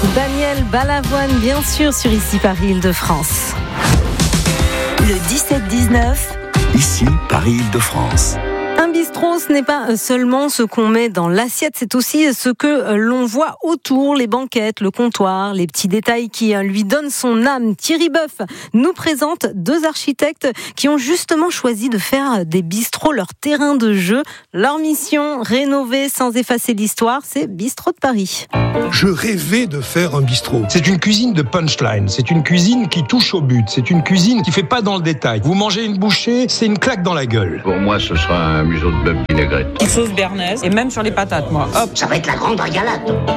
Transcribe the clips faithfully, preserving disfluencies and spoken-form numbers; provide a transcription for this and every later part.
Daniel Balavoine, bien sûr, sur Ici Paris-Île-de-France. Le dix-sept dix-neuf. Ici Paris-Île-de-France. Un bistrot, ce n'est pas seulement ce qu'on met dans l'assiette, c'est aussi ce que l'on voit autour, les banquettes, le comptoir, les petits détails qui lui donnent son âme. Thierry Boeuf nous présente deux architectes qui ont justement choisi de faire des bistrots leur terrain de jeu. Leur mission, rénover sans effacer l'histoire, c'est Bistrot de Paris. Je rêvais de faire un bistrot. C'est une cuisine de punchline, c'est une cuisine qui touche au but, c'est une cuisine qui fait pas dans le détail. Vous mangez une bouchée, c'est une claque dans la gueule. Pour moi, ce sera un museau de bœuf vinaigrette. Une sauce béarnaise et même sur les patates, moi. Hop. Ça va être la grande régalade.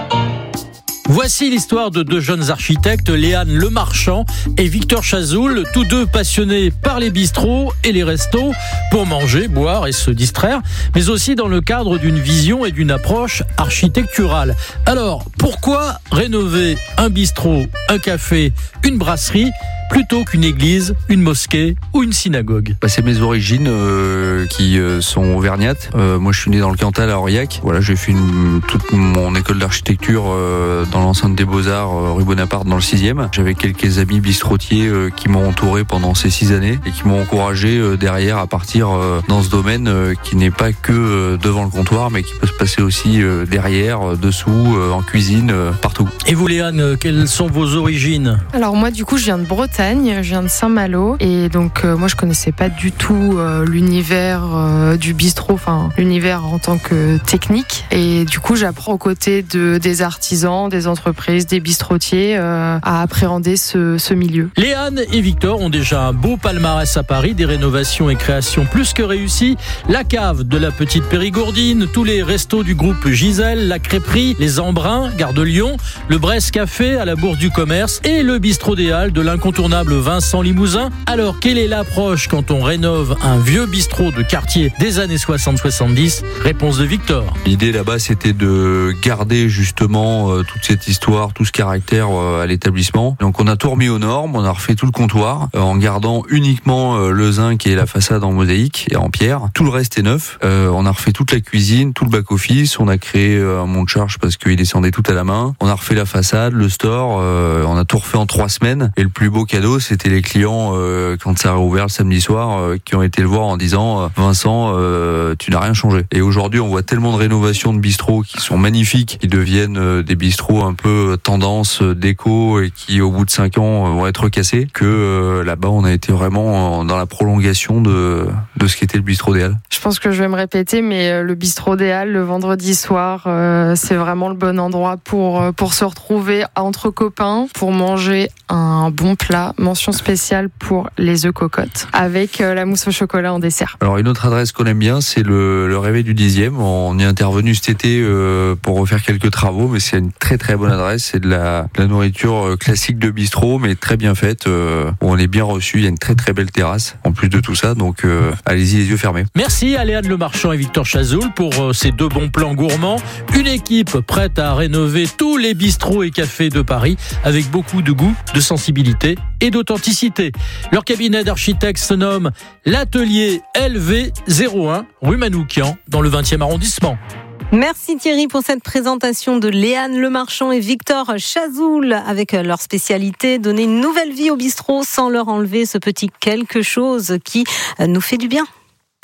Voici l'histoire de deux jeunes architectes, Léane Lemarchand et Victor Chazoul, tous deux passionnés par les bistrots et les restos pour manger, boire et se distraire, mais aussi dans le cadre d'une vision et d'une approche architecturale. Alors, pourquoi rénover un bistrot, un café, une brasserie plutôt qu'une église, une mosquée ou une synagogue? Bah, c'est mes origines euh, qui euh, sont auvergnates. Euh, moi, je suis né dans le Cantal à Aurillac. Voilà, j'ai fait une, toute mon école d'architecture euh, dans l'enceinte des Beaux-Arts, euh, rue Bonaparte, dans le sixième. J'avais quelques amis bistrotiers euh, qui m'ont entouré pendant ces six années et qui m'ont encouragé euh, derrière à partir euh, dans ce domaine euh, qui n'est pas que euh, devant le comptoir, mais qui peut se passer aussi euh, derrière, euh, dessous, euh, en cuisine, euh, partout. Et vous, Léane, quelles sont vos origines? Alors moi, du coup, je viens de Bretagne. Je viens de Saint-Malo et donc euh, moi je connaissais pas du tout euh, l'univers euh, du bistrot, enfin l'univers en tant que technique, et du coup j'apprends aux côtés de, des artisans, des entreprises, des bistrotiers euh, à appréhender ce, ce milieu. Léane et Victor ont déjà un beau palmarès à Paris, des rénovations et créations plus que réussies. La cave de la Petite Périgourdine, tous les restos du groupe Gisèle, la crêperie, les Embruns, gare de Lyon, le Brest Café à la Bourse du Commerce et le bistrot des Halles de l'incontournable Vincent Limousin. Alors, quelle est l'approche quand on rénove un vieux bistrot de quartier des années soixante soixante-dix? Réponse de Victor. L'idée là-bas, c'était de garder justement euh, toute cette histoire, tout ce caractère euh, à l'établissement. Donc, on a tout remis aux normes, on a refait tout le comptoir euh, en gardant uniquement euh, le zinc et la façade en mosaïque et en pierre. Tout le reste est neuf. Euh, on a refait toute la cuisine, tout le back-office. On a créé euh, un monte-charge parce qu'il descendait tout à la main. On a refait la façade, le store. Euh, on a tout refait en trois semaines. Et le plus beau cadeau, c'était les clients euh, quand ça a réouvert le samedi soir euh, qui ont été le voir en disant euh, Vincent, euh, tu n'as rien changé. Et aujourd'hui, on voit tellement de rénovations de bistrots qui sont magnifiques, qui deviennent euh, des bistrots un peu tendance euh, déco et qui au bout de cinq ans euh, vont être cassés, que euh, là-bas on a été vraiment dans la prolongation de de ce qu'était le bistrot des Halles. Je pense que je vais me répéter, mais le bistrot des Halles le vendredi soir, euh, c'est vraiment le bon endroit pour pour se retrouver entre copains, pour manger un bon plat. Mention spéciale pour les œufs cocottes avec la mousse au chocolat en dessert. Alors une autre adresse qu'on aime bien, c'est le, le Réveil du dixième. On y est intervenu cet été euh, pour refaire quelques travaux, mais c'est une très très bonne adresse. C'est de la, de la nourriture classique de bistrot, mais très bien faite. Euh, on est bien reçu. Il y a une très très belle terrasse en plus de tout ça, donc euh, allez-y les yeux fermés. Merci à Léane Lemarchand et Victor Chazoul pour euh, ces deux bons plans gourmands. Une équipe prête à rénover tous les bistrots et cafés de Paris avec beaucoup de goût, de sensibilité et d'authenticité. Leur cabinet d'architectes se nomme l'Atelier L V zéro un, rue Manoukian, dans le vingtième arrondissement. Merci Thierry pour cette présentation de Léane Lemarchand et Victor Chazoul avec leur spécialité, donner une nouvelle vie au bistrot sans leur enlever ce petit quelque chose qui nous fait du bien.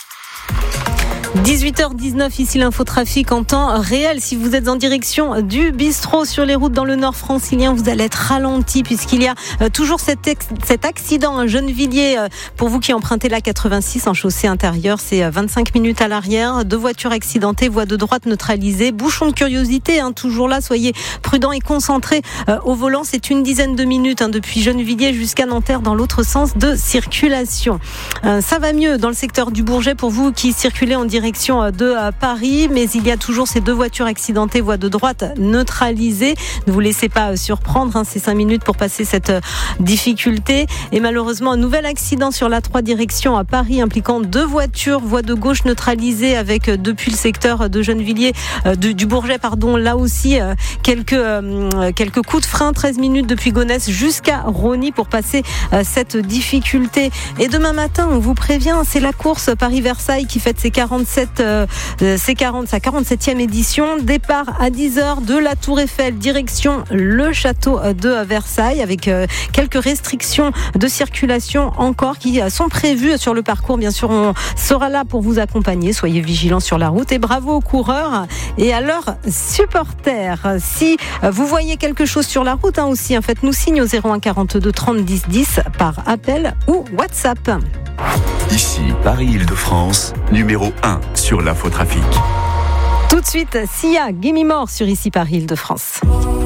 dix-huit heures dix-neuf, ici l'infotrafic en temps réel. Si vous êtes en direction du bistrot sur les routes dans le nord francilien, vous allez être ralenti puisqu'il y a euh, toujours cet, ex- cet accident à Gennevilliers. Euh, pour vous qui empruntez la quatre-vingt-six en chaussée intérieure, c'est vingt-cinq minutes à l'arrière. Deux voitures accidentées, voie de droite neutralisée. Bouchon de curiosité, hein, toujours là. Soyez prudents et concentrés euh, au volant. C'est une dizaine de minutes hein, depuis Gennevilliers jusqu'à Nanterre dans l'autre sens de circulation. Euh, ça va mieux dans le secteur du Bourget pour vous qui circulez en direction de Paris, mais il y a toujours ces deux voitures accidentées, voie de droite neutralisée. Ne vous laissez pas surprendre, hein, c'est cinq minutes pour passer cette difficulté. Et malheureusement, un nouvel accident sur la trois direction à Paris impliquant deux voitures, voie de gauche neutralisée avec depuis le secteur de Gennevilliers, euh, du, du Bourget, pardon, là aussi euh, quelques euh, quelques coups de frein, treize minutes depuis Gonesse jusqu'à Rosny pour passer euh, cette difficulté. Et demain matin, on vous prévient, c'est la course Paris-Versailles qui fête ses quarante cette euh, c'est quarante, sa quarante-septième édition. Départ à dix heures de la Tour Eiffel, direction le château de Versailles, avec euh, quelques restrictions de circulation encore qui sont prévues sur le parcours. Bien sûr, on sera là pour vous accompagner. Soyez vigilants sur la route et bravo aux coureurs et à leurs supporters. Si vous voyez quelque chose sur la route hein, aussi, hein, faites-nous signe au zéro un quarante-deux trente dix dix par appel ou WhatsApp. Ici, Paris-Île-de-France, numéro un sur l'infotrafic. Tout de suite, Sia, Gimme More sur Ici Paris Île-de-France.